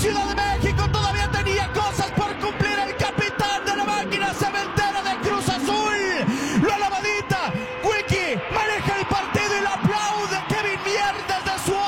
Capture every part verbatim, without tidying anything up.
Ciudad de México. Todavía tenía cosas por cumplir el capitán de la máquina cementera de Cruz Azul. Lo alabadita. Wiki maneja el partido y le aplaude Kevin Mier desde su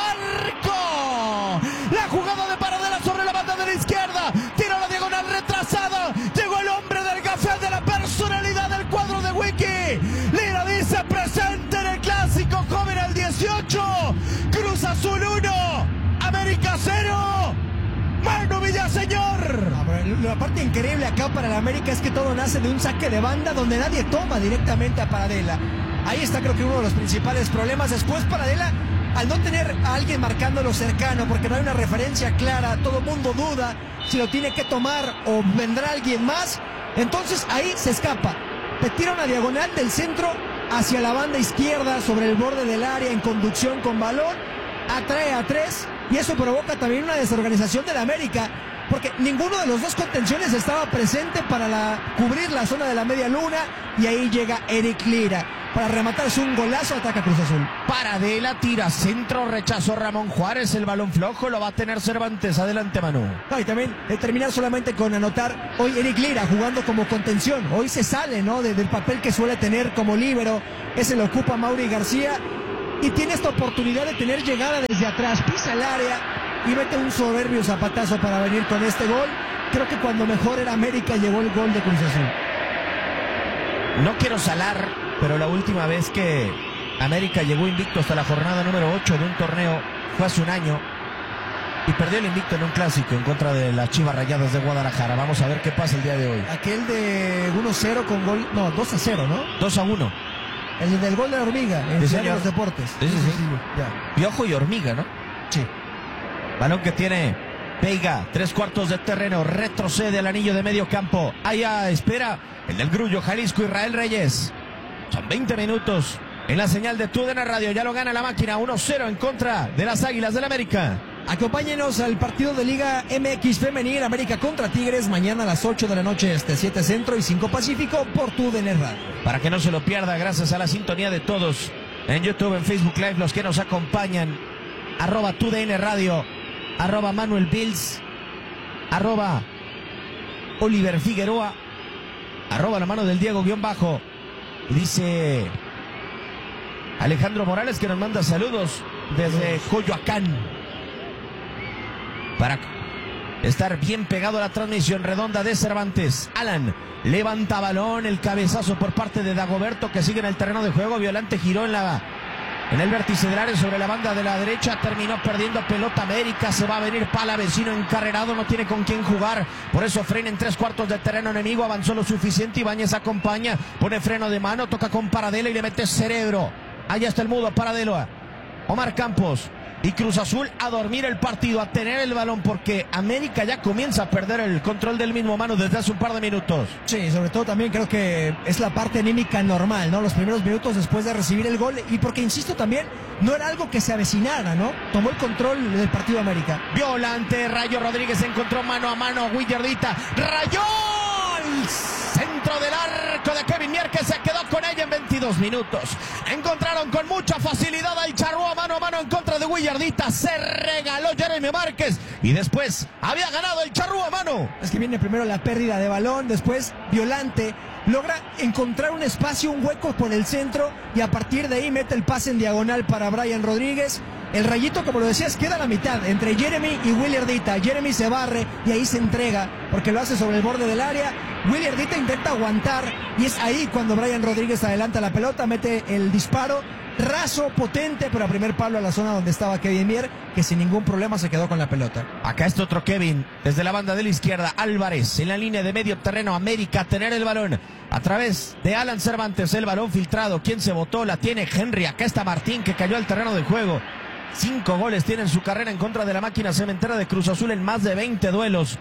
arco. La jugada de Paradela sobre la banda de la izquierda. Tira la diagonal retrasada. Llegó el hombre del café de la personalidad del cuadro de Wiki. Lira dice presente en el clásico joven al dieciocho. Cruz Azul uno. América cero. Manu Villaseñor. La parte increíble acá para el América es que todo nace de un saque de banda donde nadie toma directamente a Paradela. Ahí está creo que uno de los principales problemas. Después Paradela, al no tener a alguien marcándolo cercano, porque no hay una referencia clara, todo el mundo duda si lo tiene que tomar o vendrá alguien más. Entonces ahí se escapa. Te tira una diagonal del centro hacia la banda izquierda sobre el borde del área en conducción con balón. Atrae a tres y eso provoca también una desorganización del América, porque ninguno de los dos contenciones estaba presente para la, cubrir la zona de la media luna, y ahí llega Eric Lira para rematarse un golazo. Ataca Cruz Azul. Paradela tira centro, rechazó Ramón Juárez, el balón flojo lo va a tener Cervantes. Adelante, Manu. No, y también eh, terminar solamente con anotar hoy Eric Lira jugando como contención. Hoy se sale, ¿no?, de, del papel que suele tener como líbero. Ese lo ocupa Mauri García y tiene esta oportunidad de tener llegada desde atrás, pisa el área y mete un soberbio zapatazo para venir con este gol. Creo que cuando mejor era América llegó el gol de Cruz Azul. No quiero salar, pero la última vez que América llegó invicto hasta la jornada número ocho de un torneo fue hace un año y perdió el invicto en un clásico en contra de las Chivas Rayadas de Guadalajara. Vamos a ver qué pasa el día de hoy. Aquel de uno cero con gol, no, dos a cero, ¿no? dos a uno. El del gol de la hormiga en Ciudad de los Deportes. Sí, sí, sí. Ya. Piojo y hormiga, ¿no? Sí. Balón que tiene Veiga, tres cuartos de terreno, retrocede al anillo de medio campo. Allá espera el del Grullo, Jalisco, Israel Reyes. Son veinte minutos en la señal de Tu D N Radio. Ya lo gana la máquina, uno cero en contra de las Águilas del América. Acompáñenos al partido de Liga M X Femenil, América contra Tigres, mañana a las ocho de la noche, este siete Centro y cinco Pacífico por Tu D N Radio. Para que no se lo pierda, gracias a la sintonía de todos en YouTube, en Facebook Live, los que nos acompañan, arroba Tu D N Radio, arroba Manuel Bills, arroba Oliver Figueroa, arroba la mano del Diego guión bajo. Y dice Alejandro Morales que nos manda saludos desde Coyoacán. Para estar bien pegado a la transmisión redonda de Cervantes. Alan levanta balón, el cabezazo por parte de Dagoberto que sigue en el terreno de juego. Violante giró en la en el vértice del área sobre la banda de la derecha, terminó perdiendo pelota América. Se va a venir Pala, vecino encarrerado, no tiene con quién jugar, por eso frena en tres cuartos de terreno enemigo. Avanzó lo suficiente, Ibáñez acompaña, pone freno de mano, toca con Paradela y le mete cerebro. Allá está el mudo Paradela. Omar Campos y Cruz Azul a dormir el partido, a tener el balón, porque América ya comienza a perder el control del mismo, mano, desde hace un par de minutos. Sí, sobre todo también creo que es la parte anímica normal, ¿no? Los primeros minutos después de recibir el gol, y porque, insisto, también no era algo que se avecinara, ¿no? Tomó el control del partido América. Violante, Rayo Rodríguez encontró mano a mano a Willardita. Rayó al centro del arco de Kevin Mier, que se quedó con ella en veintidós minutos. Encontraron con mucha facilidad al Charrúa mano a mano en contra de Willardita. Se regaló Jeremy Márquez y después había ganado el Charrúa mano. Es que viene primero la pérdida de balón, después Violante logra encontrar un espacio, un hueco por el centro, y a partir de ahí mete el pase en diagonal para Brian Rodríguez. El Rayito, como lo decías, queda a la mitad entre Jeremy y Willardita. Jeremy se barre y ahí se entrega porque lo hace sobre el borde del área. Willardita intenta aguantar y es ahí cuando Brian Rodríguez adelanta la pelota, mete el disparo raso, potente, pero a primer palo a la zona donde estaba Kevin Mier, que sin ningún problema se quedó con la pelota. Acá está otro Kevin, desde la banda de la izquierda, Álvarez, en la línea de medio terreno, América, tener el balón, a través de Alan Cervantes, el balón filtrado, ¿quién se botó? La tiene Henry, acá está Martín, que cayó al terreno de juego. Cinco goles tiene en su carrera en contra de la máquina cementera de Cruz Azul en más de veinte duelos.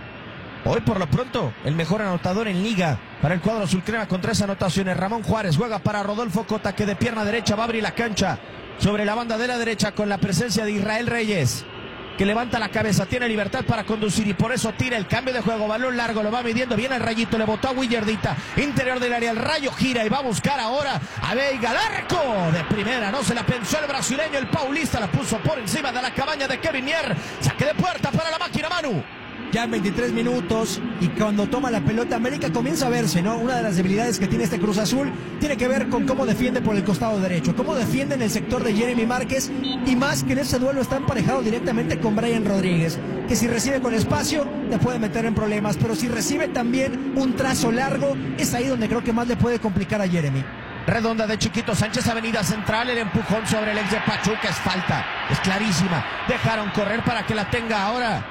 Hoy por lo pronto el mejor anotador en liga para el cuadro azul crema con tres anotaciones. Ramón Juárez juega para Rodolfo Cota, que de pierna derecha va a abrir la cancha sobre la banda de la derecha con la presencia de Israel Reyes. que levanta la cabeza, tiene libertad para conducir y por eso tira el cambio de juego, balón largo, lo va midiendo bien el Rayito, le botó a Willardita, interior del área, el Rayo gira y va a buscar ahora a Veiga, al arco de primera, no se la pensó el brasileño, el paulista la puso por encima de la cabaña de Kevin Mier, saque de puerta para la máquina, Manu. Ya en veintitrés minutos y cuando toma la pelota América comienza a verse, ¿no? Una de las debilidades que tiene este Cruz Azul tiene que ver con cómo defiende por el costado derecho, cómo defiende en el sector de Jeremy Márquez y más que en ese duelo está emparejado directamente con Brian Rodríguez, que si recibe con espacio te puede meter en problemas, pero si recibe también un trazo largo es ahí donde creo que más le puede complicar a Jeremy. Redonda de Chiquito Sánchez, avenida central, el empujón sobre el ex de Pachuca es falta, es clarísima, dejaron correr para que la tenga ahora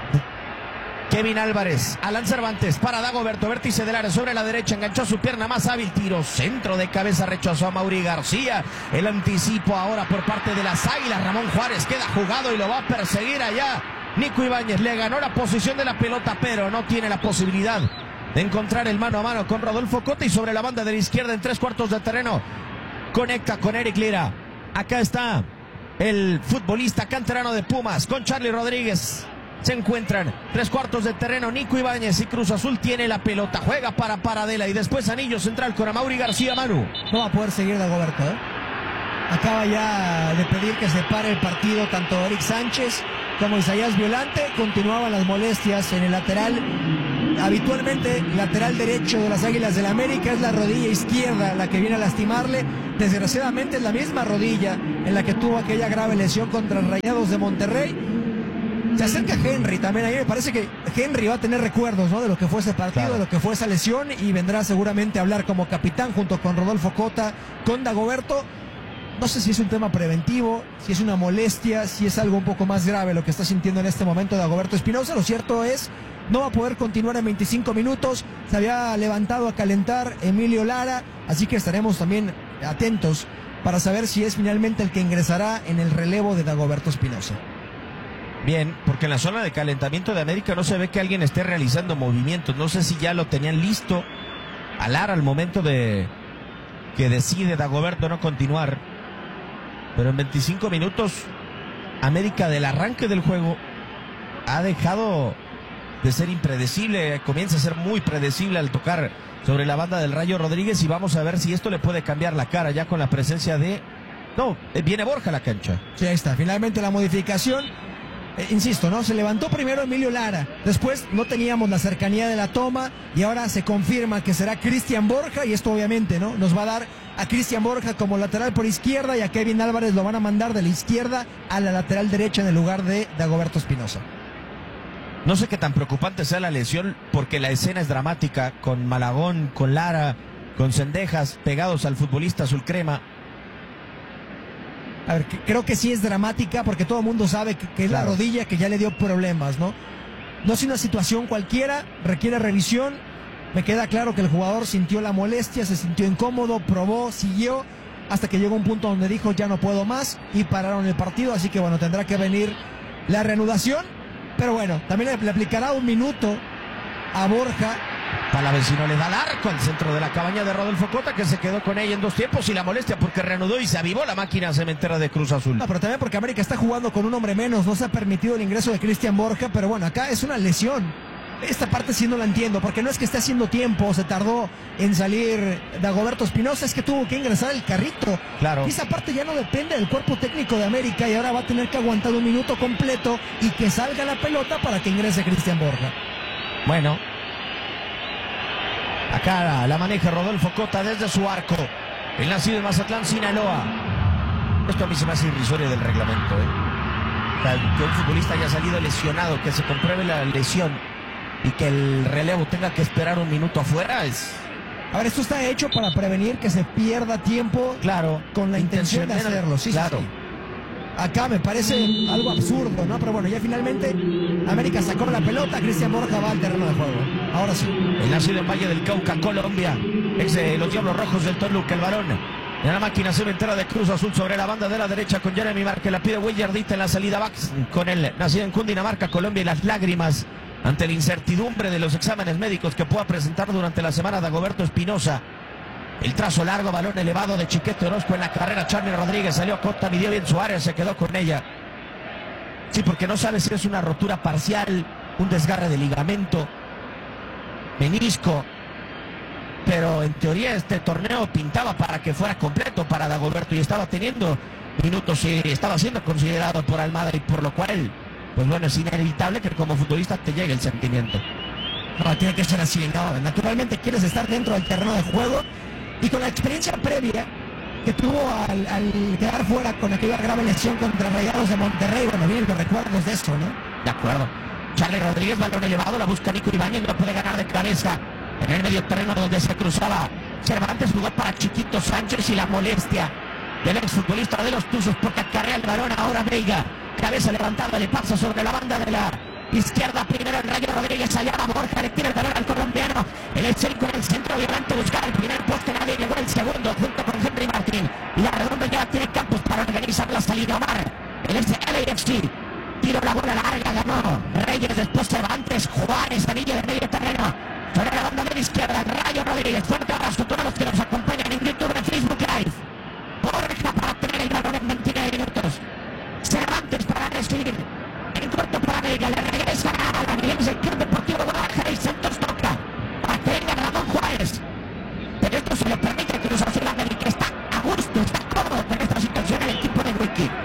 Kevin Álvarez, Alan Cervantes para Dagoberto, vértice del área sobre la derecha, enganchó su pierna más hábil, tiro, centro de cabeza, rechazó a Mauri García, el anticipo ahora por parte de las Águilas, Ramón Juárez queda jugado y lo va a perseguir allá, Nico Ibáñez le ganó la posición de la pelota, pero no tiene la posibilidad de encontrar el mano a mano con Rodolfo Cota y sobre la banda de la izquierda en tres cuartos de terreno, conecta con Eric Lira, acá está el futbolista canterano de Pumas con Charlie Rodríguez. Se encuentran tres cuartos de terreno, Nico Ibáñez y Cruz Azul tiene la pelota, juega para Paradela y después anillo central con Amaury García, Manu. No va a poder seguir Dagoberto, ¿eh? Acaba ya de pedir que se pare el partido tanto Eric Sánchez como Isaías Violante, continuaban las molestias en el lateral, habitualmente lateral derecho de las Águilas del América es la rodilla izquierda la que viene a lastimarle, desgraciadamente es la misma rodilla en la que tuvo aquella grave lesión contra Rayados de Monterrey. Se acerca Henry también, ahí me parece que Henry va a tener recuerdos, ¿no? De lo que fue ese partido, claro, de lo que fue esa lesión y vendrá seguramente a hablar como capitán junto con Rodolfo Cota, con Dagoberto. No sé si es un tema preventivo, si es una molestia, si es algo un poco más grave lo que está sintiendo en este momento Dagoberto Espinosa. Lo cierto es, no va a poder continuar en veinticinco minutos, se había levantado a calentar Emilio Lara, así que estaremos también atentos para saber si es finalmente el que ingresará en el relevo de Dagoberto Espinosa. Bien, porque en la zona de calentamiento de América no se ve que alguien esté realizando movimientos. No sé si ya lo tenían listo a Lara al momento de que decide Dagoberto no continuar. Pero en veinticinco minutos, América del arranque del juego ha dejado de ser impredecible. Comienza a ser muy predecible al tocar sobre la banda del Rayo Rodríguez. Y vamos a ver si esto le puede cambiar la cara ya con la presencia de... No, viene Borja a la cancha. Sí, ahí está. Finalmente la modificación... Eh, insisto, ¿no? Se levantó primero Emilio Lara, después no teníamos la cercanía de la toma y ahora se confirma que será Cristian Borja y esto obviamente, ¿no? Nos va a dar a Cristian Borja como lateral por izquierda y a Kevin Álvarez lo van a mandar de la izquierda a la lateral derecha en el lugar de Dagoberto Espinosa. No sé qué tan preocupante sea la lesión porque la escena es dramática con Malagón, con Lara, con Cendejas pegados al futbolista azul crema. A ver, que, creo que sí es dramática porque todo el mundo sabe que, que es claro, la rodilla que ya le dio problemas, ¿no? No es una situación cualquiera, requiere revisión. Me queda claro que el jugador sintió la molestia, se sintió incómodo, probó, siguió, hasta que llegó un punto donde dijo ya no puedo más y pararon el partido, así que bueno, tendrá que venir la reanudación. Pero bueno, también le, le aplicará un minuto a Borja. Palavecino le da al arco al centro de la cabaña de Rodolfo Cota, que se quedó con ella en dos tiempos y la molestia porque reanudó y se avivó la máquina cementera de Cruz Azul. No, pero también porque América está jugando con un hombre menos, no se ha permitido el ingreso de Cristian Borja, pero bueno, acá es una lesión. Esta parte sí no la entiendo, porque no es que esté haciendo tiempo, se tardó en salir Dagoberto Espinosa, es que tuvo que ingresar el carrito. Claro. Y esa parte ya no depende del cuerpo técnico de América y ahora va a tener que aguantar un minuto completo y que salga la pelota para que ingrese Cristian Borja. Bueno. Acá la maneja Rodolfo Cota desde su arco. El nacido en Mazatlán, Sinaloa. Esto a mí se me hace irrisorio del reglamento, ¿eh? O sea, que un futbolista haya salido lesionado, que se compruebe la lesión y que el relevo tenga que esperar un minuto afuera es... A ver, esto está hecho para prevenir que se pierda tiempo, claro, con la intención de hacerlo. Sí, claro. Sí, sí. Acá me parece algo absurdo, ¿no? Pero bueno, ya finalmente América sacó la pelota, Cristian Borja va al terreno de juego. Ahora sí. El nacido en Valle del Cauca, Colombia, ex de los Diablos Rojos del Toluca, el varón en la máquina cementera de Cruz Azul sobre la banda de la derecha con Jeremy Márquez, la pide Willardita en la salida back con el nacido en Cundinamarca, Colombia, y las lágrimas ante la incertidumbre de los exámenes médicos que pueda presentar durante la semana Dagoberto Espinosa. El trazo largo, balón elevado de Chiquete Orozco en la carrera. Charlie Rodríguez salió Cota, midió bien su área, se quedó con ella. Sí, porque no sabes si es una rotura parcial, un desgarre de ligamento, menisco. Pero en teoría este torneo pintaba para que fuera completo para Dagoberto y estaba teniendo minutos y estaba siendo considerado por Almada, y por lo cual, pues bueno, es inevitable que como futbolista te llegue el sentimiento. No, tiene que ser así, ¿no? Naturalmente quieres estar dentro del terreno de juego y con la experiencia previa que tuvo al, al quedar fuera con aquella grave lesión contra Rayados de Monterrey. Bueno, bien los recuerdos de eso, ¿no? De acuerdo. Charlie Rodríguez, balón elevado, la busca Nico Ibáñez, no puede ganar de cabeza en el medio terreno donde se cruzaba Cervantes, jugó para Chiquito Sánchez y la molestia del exfutbolista de los Tuzos porque acarrea el balón ahora Veiga, cabeza levantada, le pasa sobre la banda de la izquierda, primero el Rayo Rodríguez, allá va Borja, le tira el balón al colombiano, el esférico en el centro, violento, buscar el primer poste, nadie llegó el segundo, junto con Henry Martín, y la redonda ya tiene campos para organizar la salida. Omar, el L A F C, tiro la bola larga, ganó Reyes, después Cervantes, Juárez, anillo de medio terreno, sobre la banda de la izquierda, el Rayo Rodríguez, fuerte abrazo a todos los que nos acompañan en YouTube, en Facebook Live, Borja para tener el balón en veintinueve minutos, Cervantes para recibir, en corto para Veiga, le regresa a la violencia del Club Deportivo Guadalajara y Santos toca para que venga Ramón Juárez, pero esto se lo permite Cruz Azul América, está a gusto, está cómodo con esta situación el equipo de Wiki.